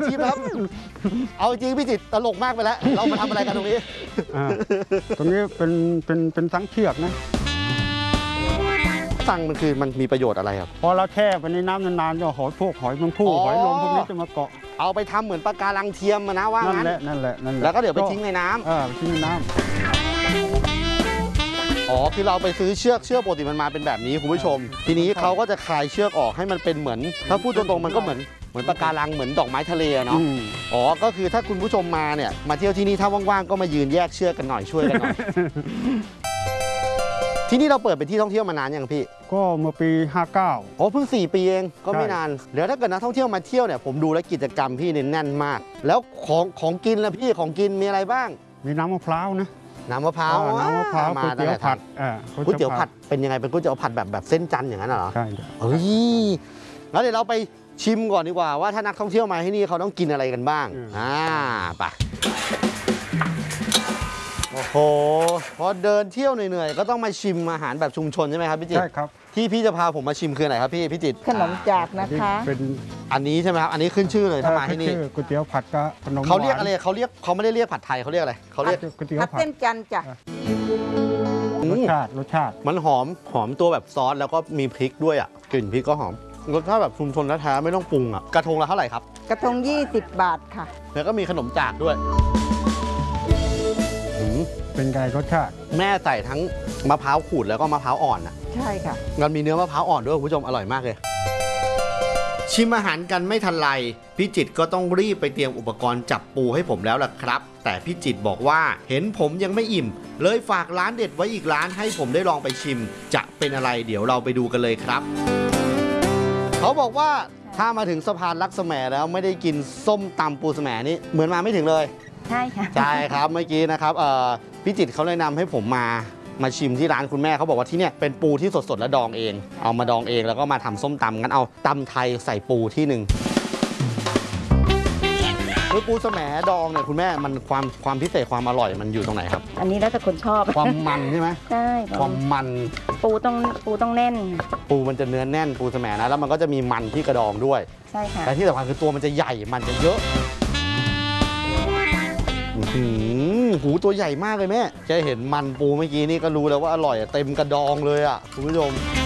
ชีพครับเอาจริงพี่จิตตลกมากไปแล้วเรามาทำอะไรกันตรงนี้ตรงนี้เป็นสังเชือกนะสังมันคือมันมีประโยชน์อะไรครับพอเราแช่ไปในน้ำนานๆก็หอยแมงผู้หอยลมพวกนี้จะมาเกาะเอาไปทำเหมือนปะการังเทียมนะว่างั้นนั่นแหละแล้วก็เดี๋ยวไปทิ้งในน้ำทิ้งในน้ำคือเราไปซื้อเชือกปกติมันมาเป็นแบบนี้คุณผู้ชมทีนี้เขาก็จะคลายเชือกออกให้มันเป็นเหมือนถ้าพูดตรงๆมันก็เหมือนปะการังเหมือนดอกไม้ทะเลเนาะก็คือถ้าคุณผู้ชมมาเนี่ยมาเที่ยวที่นี่ถ้าว่างๆก็มายืนแยกเชือกกันหน่อยช่วยกันหน่อยที่นี่เราเปิดเป็นที่ท่องเที่ยวมานานยังพี่ก็เมื่อปี59 เพิ่ง4 ปีเองก็ไม่นานแล้วถ้าเกิดนักท่องเที่ยวมาเที่ยวเนี่ยผมดูแล้วกิจกรรมพี่เน้นแน่นมากแล้วของกินล่ะพี่ของกินมีอะไรบ้างมีน้ำมะพร้าวนะน้ำมะพร้าวก๋วยเตี๋ยวผัดก๋วยเตี๋ยวผัดเป็นยังไงเป็นก๋วยเตี๋ยวผัดแบบเส้นจันทร์อย่างนั้นเหรอใช่แล้วเดี๋ยวเราไปชิมก่อนดีกว่าว่าถ้านักท่องเที่ยวมาที่นี่เขาต้องกินอะไรกันบ้างไปโอ้โหพอเดินเที่ยวเหนื่อยๆก็ต้องมาชิมอาหารแบบชุมชนใช่ไหมครับพี่จิตใช่ครับที่พี่จะพาผมมาชิมคืออะไรครับพี่จิตขนมจากนะคะเป็นอันนี้ใช่ไหมครับอันนี้ขึ้นชื่อเลยถ้ามาที่นี่ก๋วยเตี๋ยวผัดก็ขนมเขาเรียกอะไรเขาไม่ได้เรียกผัดไทยเขาเรียกอะไรเขาเรียกก๋วยเตี๋ยวผัดเส้นจันทร์จ้ะรสชาติมันหอมตัวแบบซอสแล้วก็มีพริกด้วยอ่ะกลิ่นพริกก็หอมรสชาติแบบชุมชนแท้ๆไม่ต้องปรุงอ่ะกระทงละเท่าไหร่ครับกระทง20 บาทค่ะแล้วก็มีขนมจากด้วยเป็นไงรสชาติแม่ใส่ทั้งมะพร้าวขูดแล้วก็มะพร้าวอ่อนอ่ะใช่ค่ะมันมีเนื้อมะพร้าวอ่อนด้วยคุณผู้ชมอร่อยมากเลยชิมอาหารกันไม่ทันไรพี่จิตก็ต้องรีบไปเตรียมอุปกรณ์จับปูให้ผมแล้วล่ะครับแต่พี่จิตบอกว่าเห็นผมยังไม่อิ่มเลยฝากร้านเด็ดไว้อีกร้านให้ผมได้ลองไปชิมจะเป็นอะไรเดี๋ยวเราไปดูกันเลยครับเขาบอกว่าถ้ามาถึงสะพานลักษแมแล้วไม่ได้กินส้มตำปูแสมนี่เหมือนมาไม่ถึงเลยใช่ค่ะใช่ครับเมื่อกี้นะครับพี่จิตเขาแนะนำให้ผมมาชิมที่ร้านคุณแม่เขาบอกว่าที่เนี่ยเป็นปูที่สดๆและดองเองเอามาดองเองแล้วก็มาทำส้มตำงั้นเอาตำไทยใส่ปูที่หนึ่งคือปูแสมดองเนี่ยคุณแม่มันความพิเศษความอร่อยมันอยู่ตรงไหนครับอันนี้แล้วแต่คนชอบความมันใช่ไหมใช่ความมันปูต้องแน่นปูมันจะเนื้อแน่นปูแสมนะแล้วมันก็จะมีมันที่กระดองด้วยใช่ค่ะแต่ที่สำคัญคือตัวมันจะใหญ่มันจะเยอะหูตัวใหญ่มากเลยแม่แค่เห็นมันปูเมื่อกี้นี่ก็รู้แล้วว่าอร่อยเต็มกระดองเลยอ่ะคุณผู้ชม